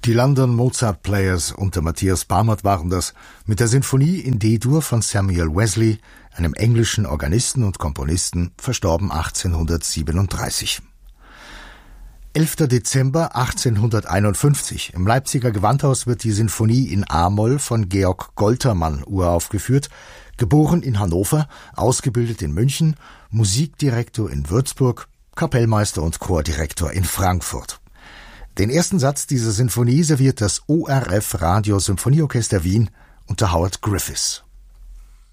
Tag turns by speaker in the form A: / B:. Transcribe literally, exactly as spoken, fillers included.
A: Die London Mozart Players unter Matthias Barmert waren das, mit der Sinfonie in D-Dur von Samuel Wesley, einem englischen Organisten und Komponisten, verstorben achtzehnhundertsiebenunddreißig. elfter Dezember achtzehnhunderteinundfünfzig. Im Leipziger Gewandhaus wird die Sinfonie in A-Moll von Georg Goltermann uraufgeführt, geboren in Hannover, ausgebildet in München, Musikdirektor in Würzburg, Kapellmeister und Chordirektor in Frankfurt. Den ersten Satz dieser Sinfonie serviert das O R F Radio Symphonieorchester Wien unter Howard Griffiths.